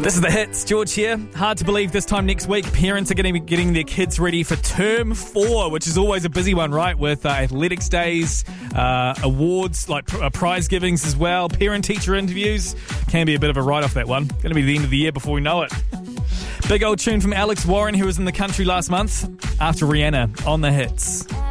This is The Hits. George here. Hard to believe this time next week, parents are going to be getting their kids ready for term 4, which is always a busy one, right? With athletics days, awards, like prize givings as well, parent-teacher interviews. Can be a bit of a write-off, that one. Going to be the end of the year before we know it. Big old tune from Alex Warren, who was in the country last month, after Rihanna on The Hits.